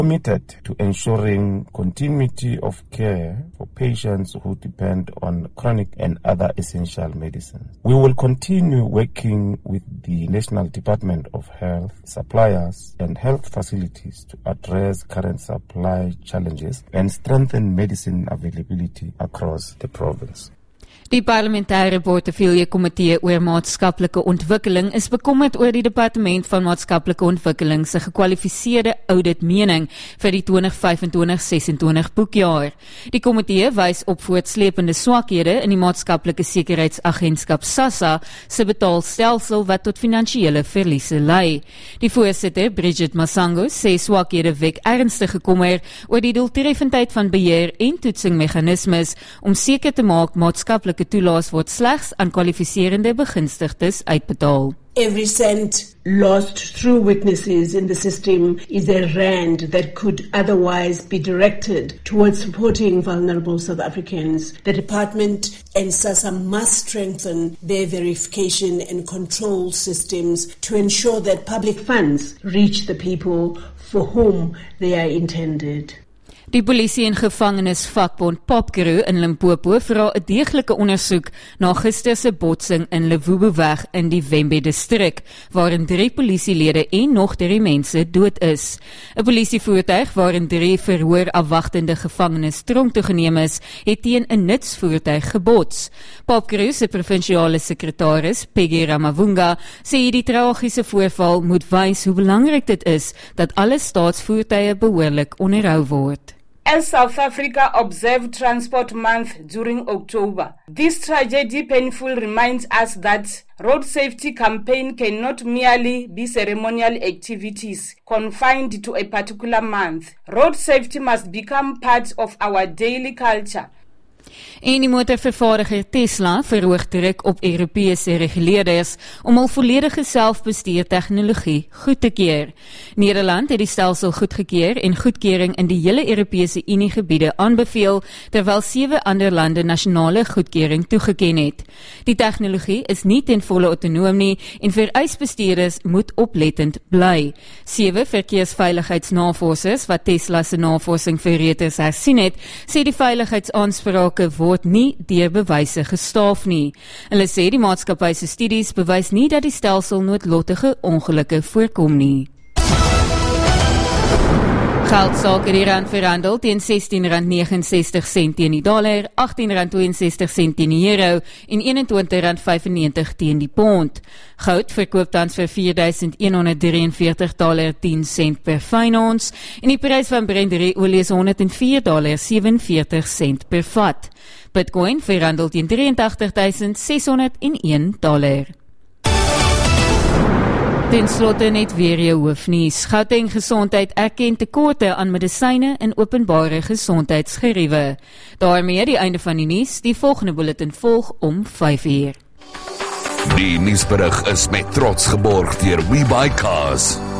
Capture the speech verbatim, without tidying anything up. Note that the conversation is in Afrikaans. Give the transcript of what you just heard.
committed to ensuring continuity of care for patients who depend on chronic and other essential medicines. We will continue working with the National Department of Health, suppliers and health facilities to address current supply challenges and strengthen medicine availability across the province. Die parlementêre portefeulje komitee oor maatskaplike ontwikkeling is bekommerd oor die Departement van Maatskaplike Ontwikkeling se gekwalifiseerde auditmening vir die twintig vyf-twintig ses-twintig boekjaar. Die komitee wys op voortslepende swakhede in die Maatskaplike Sekuriteitsagentskap SASSA se betaalstelsel wat tot finansiële verliese lei. Die voorsitter, Bridget Masango, sê swakhede wek ernstige kommer oor die doeltreffendheid van beheer en toetsingmeganismes om seker te maak maatskaplike toelaas word slegs aan kwalifiserende begunstigdes uitbetaal. Every cent lost through weaknesses in the system is a rand that could otherwise be directed towards supporting vulnerable South Africans. The department and SASSA must strengthen their verification and control systems to ensure that public funds reach the people for whom they are intended. Die polisie en gevangenisvakbond Popcrew in Limpopo vra 'n deeglike ondersoek na gister se botsing in Levubuweg in die Wembe distrik, waarin drie polisielede en nog drie mense dood is. 'n Polisievoertuig waarin drie verhoor afwagtende gevangenes tronk toegeneem is, het teen 'n nutsvoertuig gebots. Popcrew se provinsiale sekretaris, Peggy Ramavunga, sê die tragiese voorval moet wys hoe belangrik dit is dat alle staatsvoertuie behoorlik onderhou word. As South Africa observed Transport Month during October, this tragedy painful reminds us that road safety campaign cannot merely be ceremonial activities confined to a particular month. Road safety must become part of our daily culture. En die motorvervaardiger Tesla verhoog druk op Europese reguleerders om hul volledige selfbestuur tegnologie goed te keer. Nederland het die stelsel goedgekeur en goedkeuring in die hele Europese Unie gebiede aanbeveel, terwyl sewe ander lande nasionale goedkeuring toegeken het. Die tegnologie is nie ten volle autonoom nie en vereis bestuurders moet oplettend bly. Sewe verkeersveiligheidsnavorsers wat Tesla se navorsing vir reuters hersien het, sê die veiligheidsaansprake word nie deur bewyse gestaaf nie. Hulle sê die maatskappy se studies bewys nie dat die stelsel noodlottige ongelukke voorkom nie. Geldsake die rand verhandel teen sestien rand negenensestig sent teen die dollar, agttien rand tweeënsestig sent teen die euro en eenentwintig rand vyfennegentig teen die pond. Goud verkoop tans vir vier duisend een honderd drieënveertig dollar tien sent per fyn ons en die prys van Brent olie is honderd en vier dollar sewenveertig sent per vat. Bitcoin verhandel teen drie en agtig duisend ses honderd en een dollar. Ten slotte net weer jou hoofnuus. Gauteng Gesondheid erken tekorte aan medisyne en openbare gesondheidsgeriewe. Daarmee die einde van die nuus. Die volgende bulletin volg om vyf uur. Die nuusberig is met trots geborg deur WeBuyCars.